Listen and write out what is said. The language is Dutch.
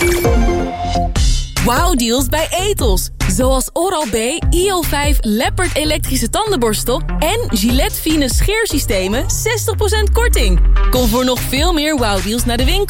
Wow-deals bij Ethos. Zoals Oral-B IO5 Leopard elektrische tandenborstel en Gillette Fine scheersystemen 60% korting. Kom voor nog veel meer wow-deals naar de winkel